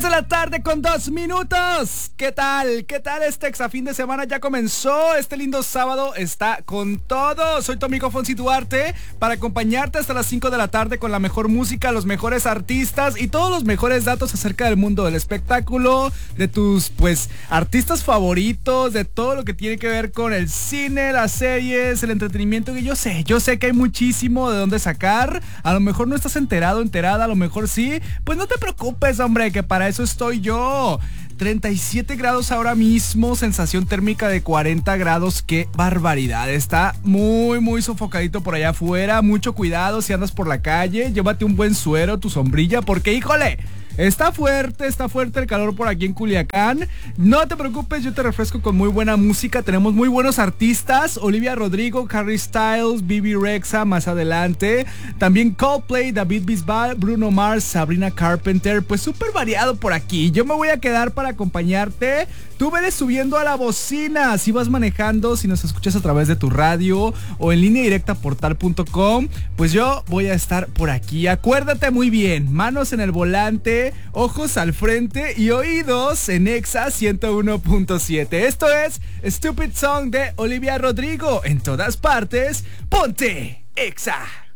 De la tarde con 2 minutos. ¿Qué tal? ¿Qué tal este exafín de semana? Ya comenzó. Este lindo sábado está con todo. Soy tu amigo Fonsi Duarte para acompañarte hasta las 5 de la tarde con la mejor música, los mejores artistas y todos los mejores datos acerca del mundo del espectáculo, de tus artistas favoritos, de todo lo que tiene que ver con el cine, las series, el entretenimiento. Que yo sé que hay muchísimo de dónde sacar. A lo mejor no estás enterada, a lo mejor sí. Pues no te preocupes, hombre, que para eso estoy yo. 37 grados ahora mismo, sensación térmica de 40 grados, qué barbaridad. Está muy sofocadito por allá afuera. Mucho cuidado si andas por la calle, llévate un buen suero, tu sombrilla, porque híjole, está fuerte el calor por aquí en Culiacán. No te preocupes, yo te refresco con muy buena música. Tenemos muy buenos artistas: Olivia Rodrigo, Harry Styles, Bebe Rexha más adelante. También Coldplay, David Bisbal, Bruno Mars, Sabrina Carpenter. Pues súper variado por aquí. Yo me voy a quedar para acompañarte. Tú veres subiendo a la bocina si vas manejando, si nos escuchas a través de tu radio o en línea directa portal.com. Pues yo voy a estar por aquí. Acuérdate muy bien, manos en el volante, ojos al frente y oídos en Exa 101.7. Esto es Stupid Song de Olivia Rodrigo. En todas partes, ponte Exa.